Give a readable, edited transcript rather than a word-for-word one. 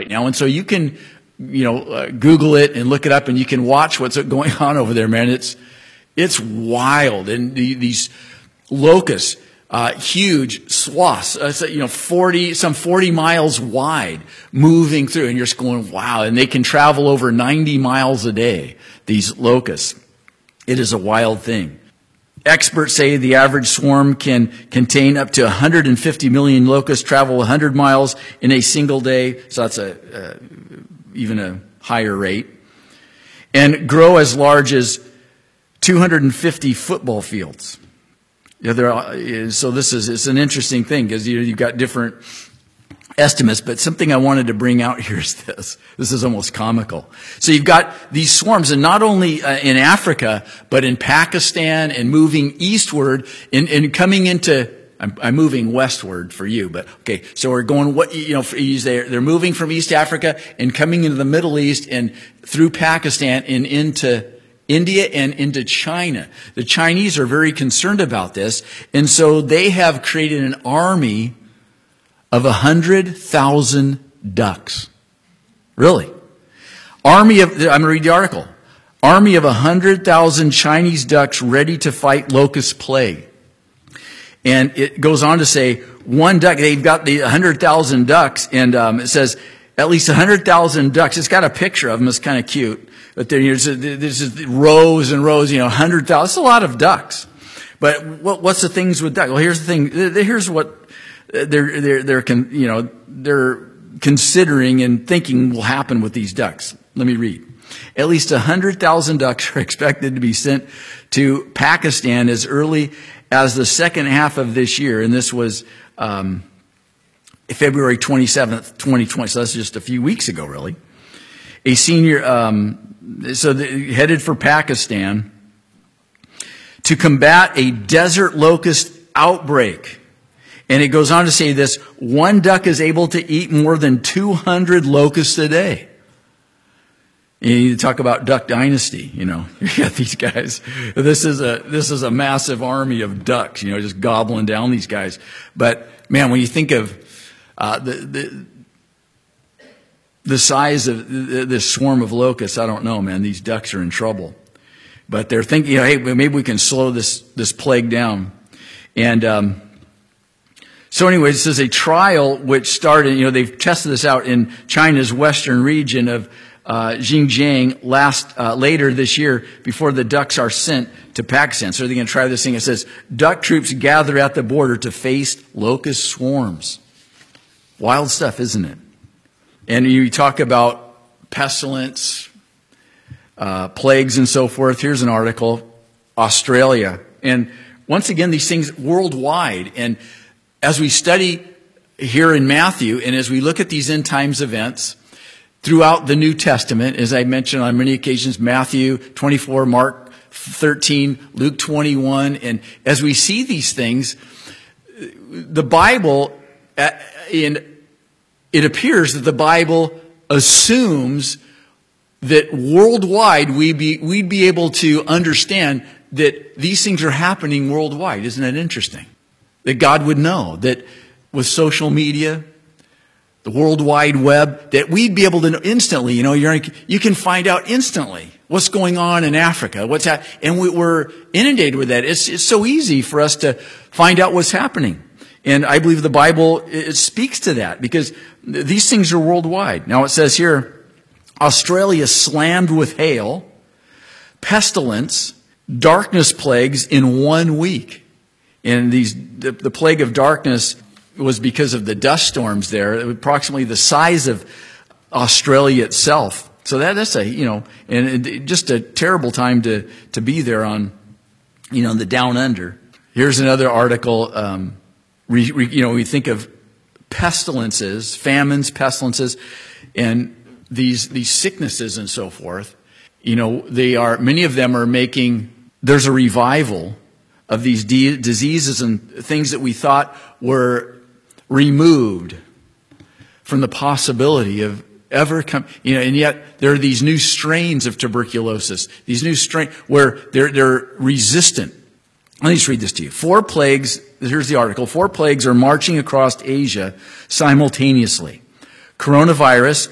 right now. And so you can, Google it and look it up, and you can watch what's going on over there, man. It's wild. And these locusts, huge swaths, 40 miles wide, moving through, and you're just going, wow. And they can travel over 90 miles a day, these locusts. It is a wild thing. Experts say the average swarm can contain up to 150 million locusts, travel 100 miles in a single day, so that's even a higher rate, and grow as large as 250 football fields. So it's an interesting thing, because you've got different estimates, but something I wanted to bring out here is this. This is almost comical. So you've got these swarms, and not only in Africa, but in Pakistan, and moving eastward and coming into, I'm moving westward for you, but okay. So we're going, they're moving from East Africa and coming into the Middle East and through Pakistan and into India and into China. The Chinese are very concerned about this, and so they have created an army of 100,000 ducks. Really? I'm going to read the article. Army of 100,000 Chinese ducks ready to fight locust plague. And it goes on to say, one duck, they've got the 100,000 ducks, and it says at least 100,000 ducks. It's got a picture of them. It's kind of cute. But there's just rows and rows, 100,000. That's a lot of ducks. But what's the things with ducks? Well, here's the thing. Here's what they're considering and thinking will happen with these ducks. Let me read. At least 100,000 ducks are expected to be sent to Pakistan as early as the second half of this year, and this was February 27th, 2020. So that's just a few weeks ago, really. A senior, headed for Pakistan to combat a desert locust outbreak. And it goes on to say this: one duck is able to eat more than 200 locusts a day. You talk about Duck Dynasty, you got these guys. This is a massive army of ducks, just gobbling down these guys. But man, when you think of the size of this swarm of locusts, I don't know, man. These ducks are in trouble. But they're thinking, hey, maybe we can slow this plague down. And so anyway, this is a trial which started, they've tested this out in China's western region of Xinjiang later this year, before the ducks are sent to Pakistan. So they're going to try this thing. It says, duck troops gather at the border to face locust swarms. Wild stuff, isn't it? And you talk about pestilence, plagues and so forth. Here's an article, Australia. And once again, these things worldwide. And as we study here in Matthew, and as we look at these end times events throughout the New Testament, as I mentioned on many occasions, Matthew 24, Mark 13, Luke 21, and as we see these things, the Bible, it appears that the Bible assumes that worldwide we'd be able to understand that these things are happening worldwide. Isn't that interesting? That God would know that with social media, the World Wide Web, that we'd be able to know instantly. You can find out instantly what's going on in Africa, and we're inundated with that. It's so easy for us to find out what's happening. And I believe the Bible, it speaks to that, because these things are worldwide. Now it says here, Australia slammed with hail, pestilence, darkness plagues in 1 week. And the plague of darkness was because of the dust storms there, approximately the size of Australia itself. So that's and just a terrible time to be there on, the down under. Here's another article. We think of pestilences, famines, pestilences, and these sicknesses and so forth. Many of them are there's a revival of these diseases and things that we thought were removed from the possibility of ever come, and yet there are these new strains of tuberculosis, these new strains where they're resistant. Let me just read this to you. 4 plagues, here's the article, 4 plagues are marching across Asia simultaneously. Coronavirus,